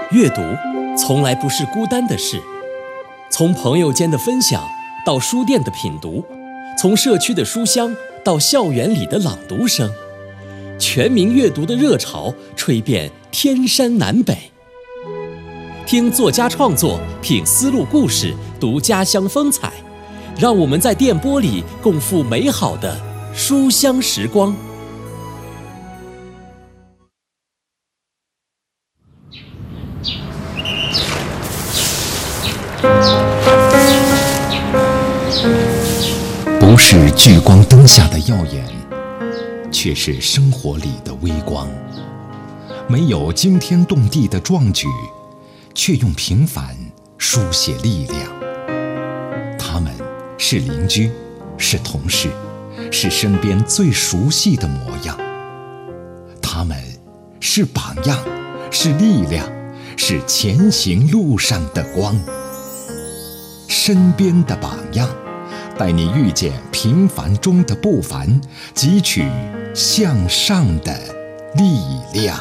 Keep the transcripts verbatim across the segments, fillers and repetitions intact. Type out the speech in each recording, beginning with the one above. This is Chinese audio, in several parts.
阅读从来不是孤单的事，从朋友间的分享到书店的品读，从社区的书香到校园里的朗读声，全民阅读的热潮吹遍天山南北。听作家创作，品丝路故事，读家乡风采，让我们在电波里共赴美好的书香时光。 不是聚光灯下的耀眼，却是生活里的微光。没有惊天动地的壮举，却用平凡书写力量。他们是邻居，是同事，是身边最熟悉的模样。他们是榜样，是力量，是前行路上的光。身边的榜样，带你遇见平凡中的不凡，汲取向上的力量。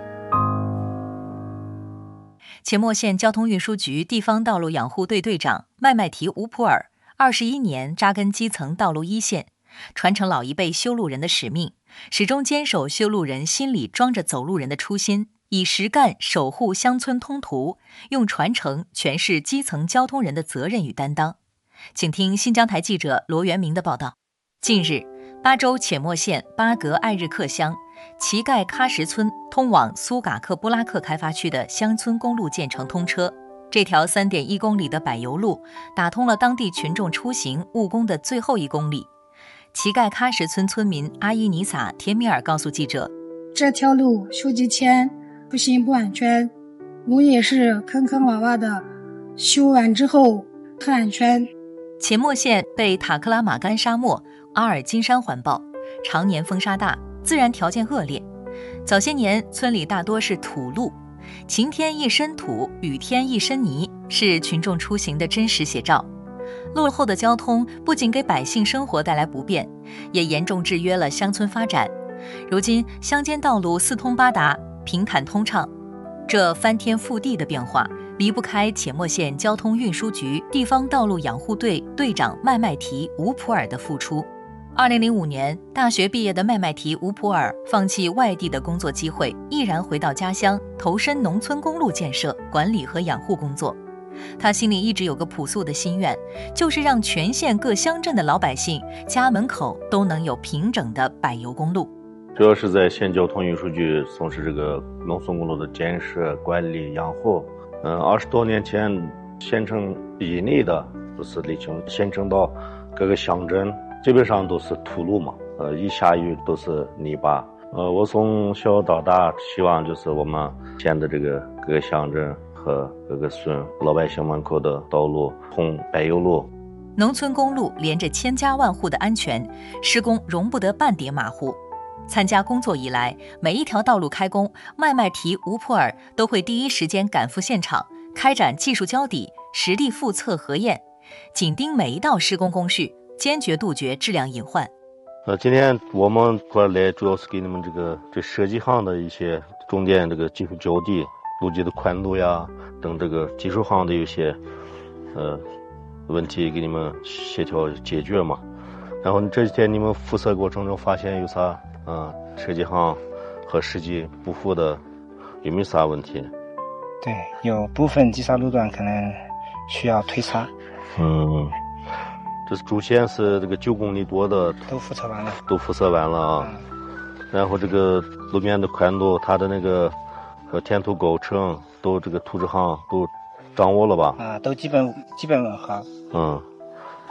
阡陌县交通运输局地方道路养护队队长麦麦提吴普尔，二十一年扎根基层道路一线，传承老一辈修路人的使命，始终坚守修路人心里装着走路人的初心，以实干守护乡村通途，用传承诠释基层交通人的责任与担当。请听新疆台记者罗元明的报道。近日，巴州阡陌县巴格艾日克乡旗盖喀什村通往苏嘎克布拉克开发区的乡村公路建成通车。这条 三点一公里的柏油路打通了当地群众出行务工的最后一公里。旗盖喀什村村民阿伊尼撒田米尔告诉记者， 这条路修几天出行不安全，路也是坑坑洼洼的，修完之后很安全。 阡陌县被塔克拉玛干沙漠、阿尔金山环抱，常年风沙大，自然条件恶劣。早些年村里大多是土路，晴天一身土，雨天一身泥，是群众出行的真实写照。落后的交通不仅给百姓生活带来不便，也严重制约了乡村发展。如今乡间道路四通八达，平坦通畅，这翻天覆地的变化离不开阡陌县交通运输局地方道路养护队队长麦麦提吴普尔的付出。二零零五年，大学毕业的麦麦提吴普尔放弃外地的工作机会，毅然回到家乡，投身农村公路建设、管理和养护工作。他心里一直有个朴素的心愿，就是让全县各乡镇的老百姓家门口都能有平整的柏油公路。 主要是在县交通运输局从事这个农村公路的建设、管理、养护。嗯，二十多年前，县城以内的都是沥青，县城到各个乡镇基本上都是土路嘛，呃，一下雨都是泥巴。呃，我从小到大希望就是我们县的这个各个乡镇和各个村老百姓门口的道路通柏油路。 农村公路连着千家万户的安全，施工容不得半点马虎。参加工作以来，每一条道路开工，麦麦提吴普尔都会第一时间赶赴现场，开展技术交底、实地复测核验，紧盯每一道施工工序，坚决杜绝质量隐患。 呃，今天我们过来主要是给你们这个这设计上的一些重点这个技术交底、路基的宽度呀等这个技术上的一些呃问题给你们协调解决嘛。然后这几天你们复测过程中发现有啥啊、嗯、设计上和实际不符的，有没有啥问题？ 对，有部分机刹路段可能需要推擦。 嗯，这主线是这个九公里多的都复测完了， 都复测完了啊。嗯、然后这个路面的宽度，它的那个和填土构成都这个图纸上都掌握了吧？ 啊，都基本基本吻合。 嗯。